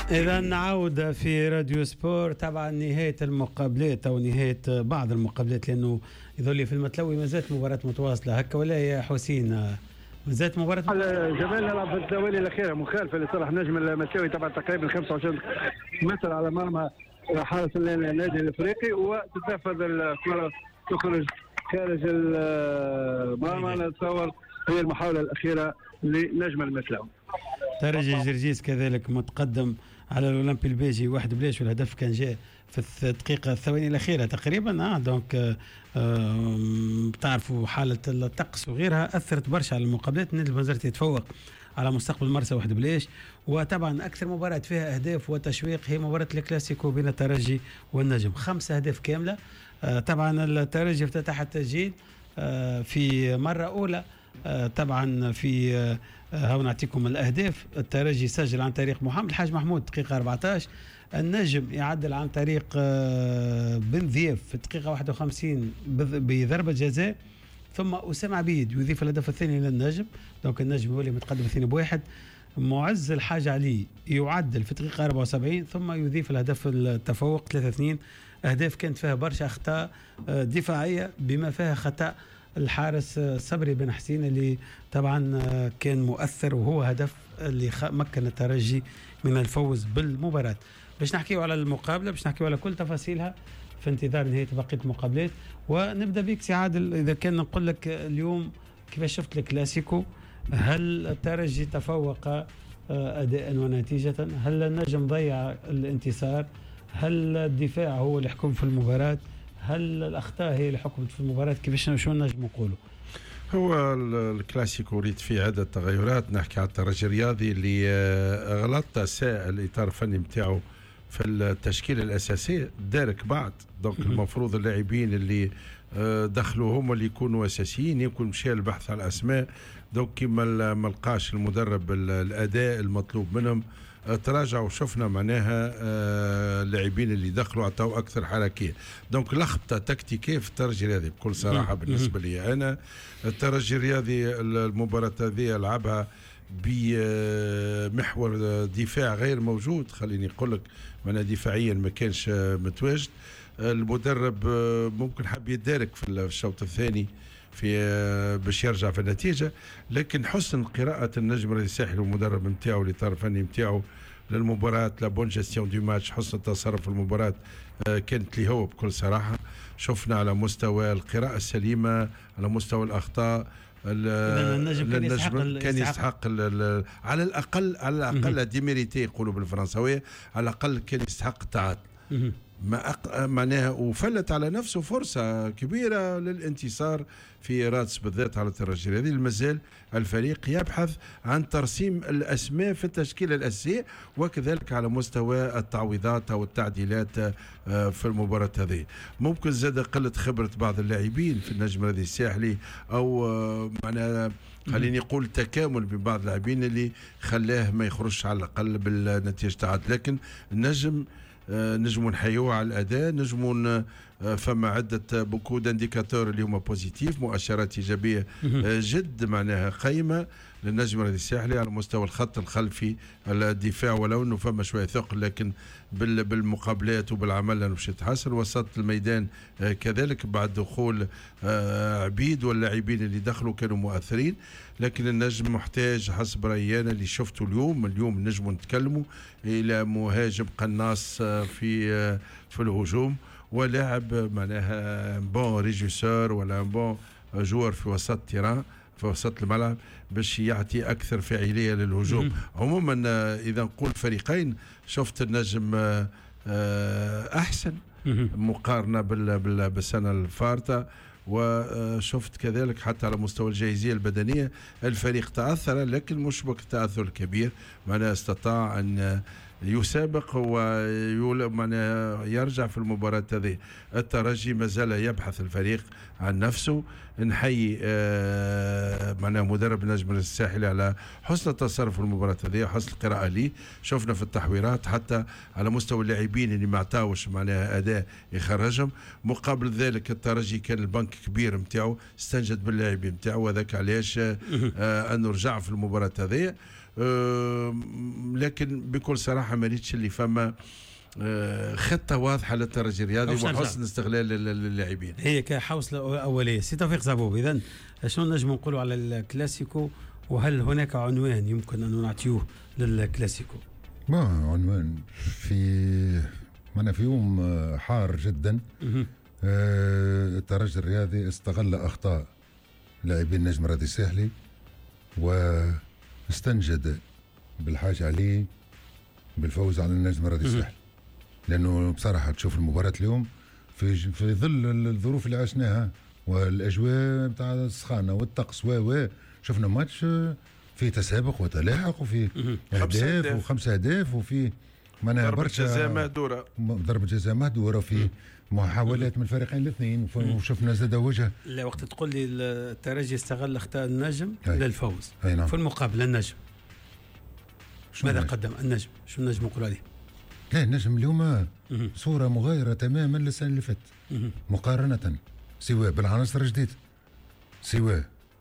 إذا نعود في راديو سبور. طبعا نهاية المقابلات أو نهاية بعض المقابلات، لأنه يظل في المتلوي ما زالت مباراة متواصلة هكا ولا يا حسين؟ ما زالت مباراة جمال يلعب في الثواني الأخيرة مخالفة لصالح نجم المتلوي، طبعا تقريبا 25 متر على مرمى حارس النادي الأفريقي، وتتنفذ الكرة تخرج خارج المرمى. نتصور هي المحاولة الأخيرة لنجم المتلوي. ترجي جرجيس كذلك متقدم على الأولمبي البيجي 1-0، والهدف كان جاء في الدقيقة الثواني الأخيرة تقريبا. دونك بتعرفوا حالة الطقس وغيرها أثرت برشا على المقابلات. النادي البنزرتي يتفوق على مستقبل مرسى 1-0. وطبعا أكثر مباراة فيها أهداف وتشويق هي مباراة الكلاسيكو بين الترجي والنجم، 5 أهداف كاملة. طبعا الترجي افتتح التسجيل في مرة أولى. طبعا في هاو نعطيكم الأهداف. الترجي سجل عن طريق محمد الحاج محمود دقيقة 14، النجم يعدل عن طريق بن ذيف في الدقيقة 51 بضربة جزاء، ثم أسامة عبيد يضيف الهدف الثاني للنجم. دونك النجم هو اللي متقدم 2-1. معز الحاج علي يعدل في الدقيقة 74 ثم يضيف الهدف التفوق 3-2. أهداف كانت فيها برشا أخطاء دفاعية، بما فيها خطأ الحارس صبري بن حسين اللي طبعا كان مؤثر، وهو هدف اللي مكن الترجي من الفوز بالمباراة. باش نحكيو على المقابلة، باش نحكيو على كل تفاصيلها في انتظار نهاية بقية المقابلات. ونبدأ بك سي عادل، إذا كان نقول لك اليوم كيفاش شفت الكلاسيكو؟ هل الترجي تفوق أداء ونتيجة؟ هل النجم ضيع الانتصار؟ هل الدفاع هو اللي حكم في المباراة؟ هل الأخطاء هي اللي حكمت في المباراة؟ كيفاش شو نجم نقولوا؟ هو الكلاسيكو ريت فيه عدة تغيرات. نحكي على الترجي الرياضي اللي غلط ساء الإطار الفني متاعه في التشكيلة الأساسية، دارك بعض. دونك المفروض اللاعبين اللي دخلوا هم اللي يكونوا أساسيين، يمكن مشى البحث على الأسماء. دونك كما ما لقاش المدرب الأداء المطلوب منهم، تراجعوا. شفنا معناها اللاعبين اللي دخلوا عطاو أكثر حركية. دونك لخبطة تكتيكية في الترجي الرياضي بكل صراحة. بالنسبة لي أنا الترجي الرياضي المباراة هذه لعبها بمحور دفاع غير موجود. خليني أقول لك معناها دفاعيا ما كانش متواجد. المدرب ممكن حب يتدارك في الشوط الثاني في باش يرجع في النتيجة، لكن حسن قراءة النجم الرياضي الساحلي والمدرب نتاعو الإطار الفني نتاعو للمباراة، لا بون جيستيون دو ماتش، حسن التصرف في المباراة كانت لي هو بكل صراحة. شفنا على مستوى القراءة السليمة، على مستوى الأخطاء النجم كان يستحق على الأقل ديميريتي يقولوا بالفرنساوية، على الأقل كان يستحق التعادل. معناها وفلت على نفسه فرصة كبيرة للانتصار في رادس بالذات على الترجي. هذه المازال الفريق يبحث عن ترسيم الأسماء في التشكيلة الأساسية، وكذلك على مستوى التعويضات أو التعديلات في المباراة هذه. ممكن زاد قلة خبرة بعض اللاعبين في النجم الرياضي الساحلي، أو معناها خليني نقول تكامل بين بعض اللاعبين اللي خلاه ما يخرجش على الأقل بالنتيجة تعادل. لكن النجم نجمون نحيوه على الأداء، نجمون فما عدة بوكو دانديكاتور اللي هما بوزيتيف، مؤشرات إيجابية جد معناها قيمة للنجم الرياضي الساحلي على مستوى الخط الخلفي الدفاع، ولو أنه فما شوية ثقل، لكن بالمقابلات وبالعمل أنه باش يتحسن. وسط الميدان كذلك بعد دخول عبيد واللاعبين اللي دخلوا كانوا مؤثرين. لكن النجم محتاج حسب رأيي اللي شفته اليوم نجم نتكلموا إلى مهاجم قناص في الهجوم، ولاعب معناها بون ريجيسور ولا بون جوار في وسط تيران، في وسط الملعب، باش يعطي أكثر فاعلية للهجوم. عموما إذا نقول فريقين، شفت النجم أحسن مقارنة بالسنة الفارطة، وشفت كذلك حتى على مستوى الجاهزية البدنية الفريق تأثر، لكن مش بالتأثر الكبير. معناه استطاع أن يسابق يرجع في المباراة هذه. الترجي ما زال يبحث الفريق عن نفسه. نحيي معناه مدرب النجم الساحلي على حسن التصرف في المباراة هذه، حسن القراءة لي. شفنا في التحويرات حتى على مستوى اللاعبين اللي ما عطاوش معناها أداء يخرجهم. مقابل ذلك الترجي كان البنك كبير متاعو، استنجد باللاعبين متاعو، وذاك علاش أنه رجع في المباراة هذه. لكن بكل صراحه ما ريتش اللي فما خطه واضحه للترجي الرياضي وحسن استغلال اللاعبين. هي كحوصله اوليه. سي توفيق زبوب، اذا شنو نجم نقولوا على الكلاسيكو، وهل هناك عنوان يمكن ان نعطيوه للكلاسيكو؟ ما عنوان في يوم حار جدا. الترجي الرياضي استغل اخطاء لاعبين نجم رادي الساحلي واستنجد بالحاجه عليه بالفوز على النجم رادي الساحلي، لانه بصراحه تشوف المباراه اليوم في ظل الظروف اللي عشناها والاجواء بتاع السخانه والطقس شفنا ماتش فيه تسابق وتلاحق وفيه اهداف وخمسه اهداف وفيه ضربة جزاء مهدوره وفي محاولات من الفريقين الاثنين وشفنا زاد وجه. لا وقت تقول لي الترجي استغل اخطاء النجم للفوز، نعم. في المقابل النجم ماذا قدم النجم؟ شو النجم نقول عليه؟ لا النجم اليوم صورة مغايرة تماما للسنة اللي فاتت، مقارنة سواء بالعناصر الجديدة، سواء